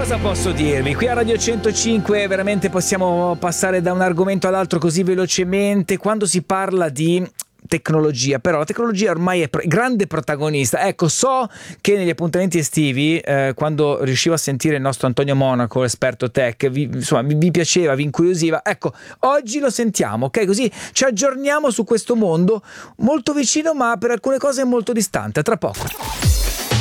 Cosa posso dirvi? Qui a Radio 105 veramente possiamo passare da un argomento all'altro così velocemente quando si parla di tecnologia, però la tecnologia ormai è grande protagonista. Ecco, so che negli appuntamenti estivi, quando riuscivo a sentire il nostro Antonio Monaco, esperto tech, vi piaceva, vi incuriosiva. Ecco, oggi lo sentiamo, ok? Così ci aggiorniamo su questo mondo molto vicino, ma per alcune cose molto distante. Tra poco.